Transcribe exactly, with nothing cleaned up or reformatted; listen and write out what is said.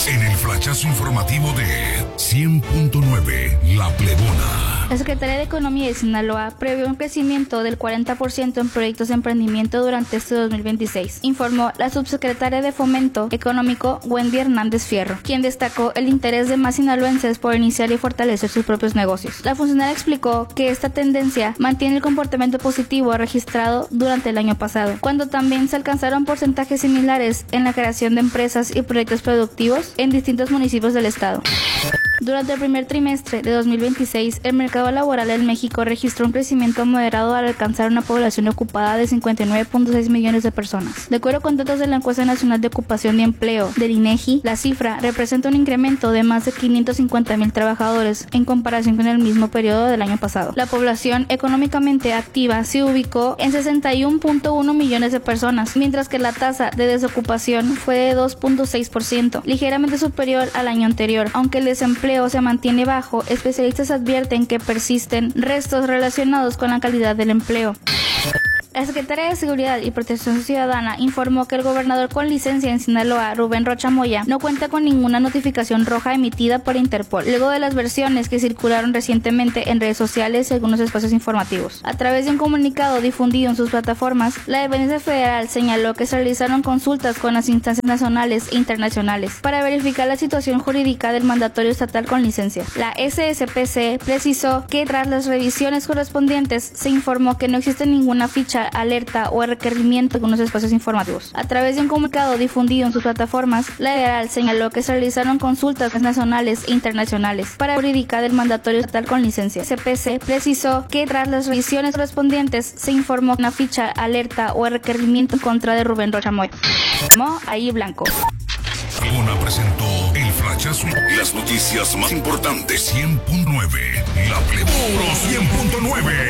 importantes en el flachazo informativo de cien punto nueve La Plebona. La Secretaría de Economía de Sinaloa prevé un crecimiento del cuarenta por ciento en proyectos de emprendimiento durante este dos mil veintiséis, informó la subsecretaria de Fomento Económico Wendy Hernández Fierro, quien destacó el interés de más sinaloenses por iniciar y fortalecer sus propios negocios. La funcionaria explicó que esta tendencia mantiene el comportamiento positivo registrado durante el año pasado, cuando también se alcanzaron porcentajes similares en la creación de empresas y proyectos productivos en distintos municipios del estado. Durante el primer trimestre de dos mil veintiséis, el mercado laboral en México registró un crecimiento moderado al alcanzar una población ocupada de cincuenta y nueve punto seis millones de personas. De acuerdo con datos de la Encuesta Nacional de Ocupación y Empleo del INEGI, la cifra representa un incremento de más de quinientos cincuenta mil trabajadores en comparación con el mismo periodo del año pasado. La población económicamente activa se ubicó en sesenta y uno punto uno millones de personas, mientras que la tasa de desocupación fue de dos punto seis por ciento, ligeramente superior al año anterior. Aunque el desempleo se mantiene bajo, especialistas advierten que persisten restos relacionados con la calidad del empleo. La Secretaría de Seguridad y Protección Ciudadana informó que el gobernador con licencia en Sinaloa, Rubén Rocha Moya, no cuenta con ninguna notificación roja emitida por Interpol, luego de las versiones que circularon recientemente en redes sociales y algunos espacios informativos. A través de un comunicado difundido en sus plataformas, la dependencia federal señaló que se realizaron consultas con las instancias nacionales e internacionales para verificar la situación jurídica del mandatario estatal con licencia. La S S P C precisó que tras las revisiones correspondientes se informó que no existe ninguna ficha, alerta o requerimiento con los espacios informativos. A través de un comunicado difundido en sus plataformas, la federal señaló que se realizaron consultas nacionales e internacionales para jurídica del mandatario estatal con licencia. C P C precisó que tras las revisiones correspondientes se informó una ficha, alerta o requerimiento en contra de Rubén Rocha Moya. Ahí blanco. Plebona presentó el flachazo y las noticias más importantes. cien punto nueve La Plebona. cien punto nueve